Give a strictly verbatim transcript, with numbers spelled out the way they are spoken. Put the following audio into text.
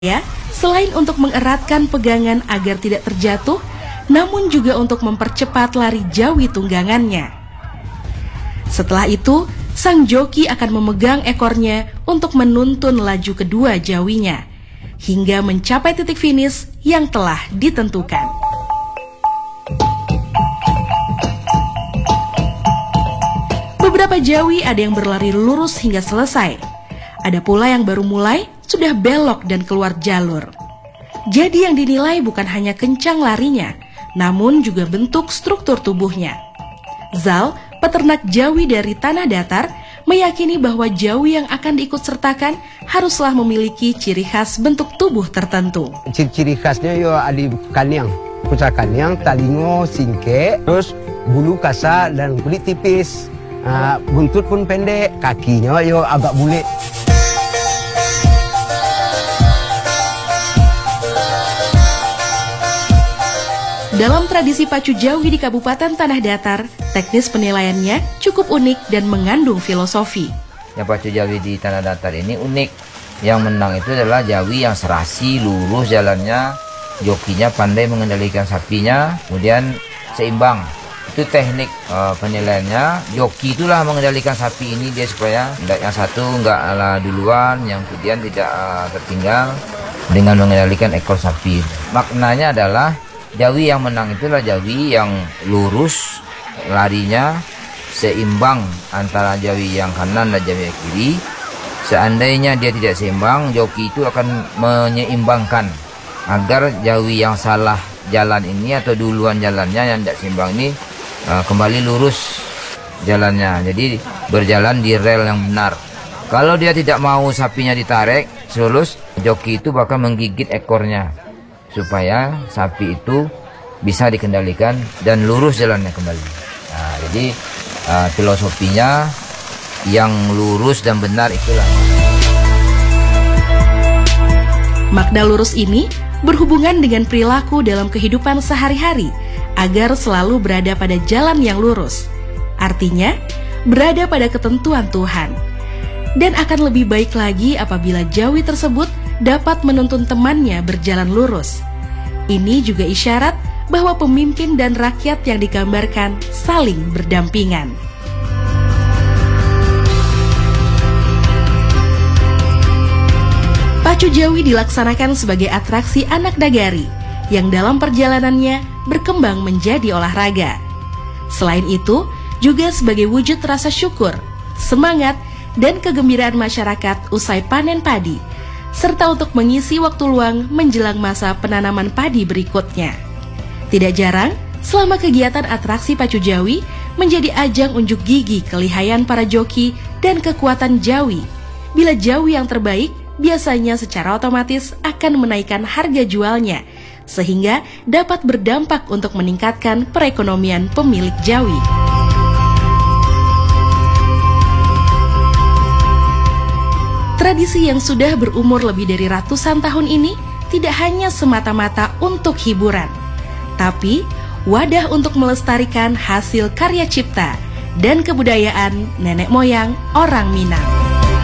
Ya, selain untuk mengeratkan pegangan agar tidak terjatuh, namun juga untuk mempercepat lari jawi tunggangannya. Setelah itu, sang joki akan memegang ekornya untuk menuntun laju kedua jawinya, hingga mencapai titik finish yang telah ditentukan. Beberapa jawi ada yang berlari lurus hingga selesai, ada pula yang baru mulai sudah belok dan keluar jalur. Jadi yang dinilai bukan hanya kencang larinya, namun juga bentuk struktur tubuhnya. Zal, peternak jawi dari tanah datar, meyakini bahwa jawi yang akan diikut sertakan haruslah memiliki ciri khas bentuk tubuh tertentu. Ciri-ciri khasnya yo ada kanyang, pucat kanyang, talingo, singke, terus bulu kasar dan kulit tipis. Uh, buntut pun pendek, kakinya yo agak bulet. Dalam tradisi pacu jawi di Kabupaten Tanah Datar, teknis penilaiannya cukup unik dan mengandung filosofi. Yang pacu jawi di Tanah Datar ini unik. Yang menang itu adalah jawi yang serasi, lurus jalannya, jokinya pandai mengendalikan sapinya, kemudian seimbang. Itu teknik uh, penilaiannya. Joki itulah mengendalikan sapi ini dia supaya yang satu nggak ala duluan, yang kemudian tidak uh, tertinggal dengan mengendalikan ekor sapi. Maknanya adalah jawi yang menang itulah jawi yang lurus, larinya seimbang antara jawi yang kanan dan jawi yang kiri. Seandainya dia tidak seimbang, joki itu akan menyeimbangkan agar jawi yang salah jalan ini atau duluan jalannya yang tidak seimbang ini uh, kembali lurus jalannya. Jadi berjalan di rel yang benar. Kalau dia tidak mau sapinya ditarik selus, joki itu bakal menggigit ekornya supaya sapi itu bisa dikendalikan dan lurus jalannya kembali. Nah, jadi uh, filosofinya yang lurus dan benar itulah. Makna lurus ini berhubungan dengan perilaku dalam kehidupan sehari-hari agar selalu berada pada jalan yang lurus. Artinya, berada pada ketentuan Tuhan. Dan akan lebih baik lagi apabila jawi tersebut dapat menuntun temannya berjalan lurus. Ini juga isyarat bahwa pemimpin dan rakyat yang digambarkan saling berdampingan. Pacu jawi dilaksanakan sebagai atraksi anak nagari yang dalam perjalanannya berkembang menjadi olahraga. Selain itu, juga sebagai wujud rasa syukur, semangat, dan kegembiraan masyarakat usai panen padi, serta untuk mengisi waktu luang menjelang masa penanaman padi berikutnya. Tidak jarang, selama kegiatan atraksi pacu jawi menjadi ajang unjuk gigi kelihayan para joki dan kekuatan jawi. Bila jawi yang terbaik, biasanya secara otomatis akan menaikkan harga jualnya, sehingga dapat berdampak untuk meningkatkan perekonomian pemilik jawi. Tradisi yang sudah berumur lebih dari ratusan tahun ini tidak hanya semata-mata untuk hiburan, tapi wadah untuk melestarikan hasil karya cipta dan kebudayaan nenek moyang orang Minang.